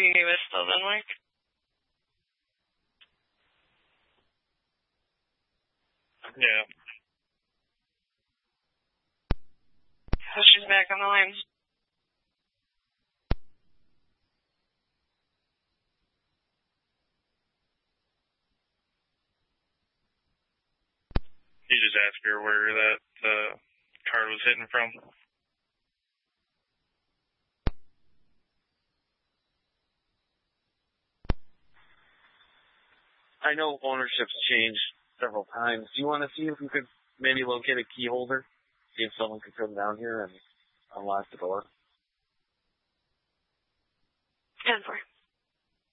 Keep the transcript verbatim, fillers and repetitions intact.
he was still in work. Yeah. So she's back on the line. You just asked her where that uh, card was hitting from. I know ownership's changed several times. Do you want to see if we could maybe locate a key holder? See if someone could come down here and unlock the door? ten four.